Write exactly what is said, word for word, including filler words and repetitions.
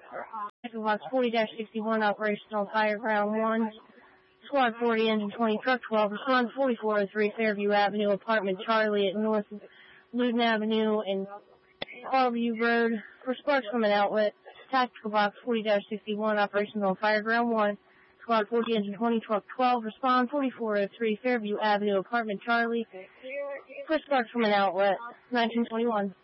Tactical Box forty dash sixty-one, operational fire ground one. Squad forty, engine twenty, truck twelve, respond forty-four oh three Fairview Avenue, apartment Charlie at North Loudon Avenue and Harvey Road for sparks from an outlet. Tactical Box forty dash sixty-one, operational fire ground one. Squad forty, engine twenty, truck twelve, respond forty-four oh three Fairview Avenue, apartment Charlie for sparks from an outlet. nineteen twenty-one.